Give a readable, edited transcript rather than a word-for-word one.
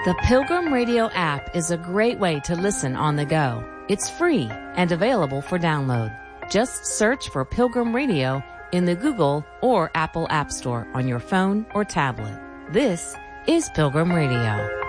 The Pilgrim Radio app is a great way to listen on the go. It's free and available for download. Just search for Pilgrim Radio in the Google or Apple App Store on your phone or tablet. This is Pilgrim Radio.